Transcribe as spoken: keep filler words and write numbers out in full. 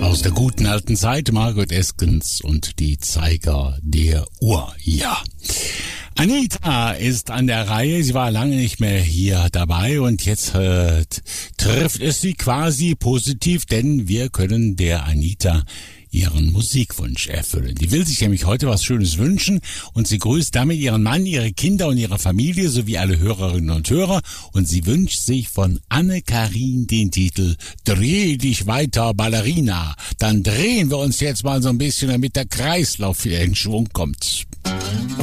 Aus der guten alten Zeit, Margot Eskens und die Zeiger der Uhr. Ja. Anita ist an der Reihe. Sie war lange nicht mehr hier dabei und jetzt äh, trifft es sie quasi positiv, denn wir können der Anita ihren Musikwunsch erfüllen. Die will sich nämlich heute was Schönes wünschen und sie grüßt damit ihren Mann, ihre Kinder und ihre Familie sowie alle Hörerinnen und Hörer und sie wünscht sich von Anne-Karin den Titel Dreh dich weiter, Ballerina. Dann drehen wir uns jetzt mal so ein bisschen, damit der Kreislauf wieder in Schwung kommt.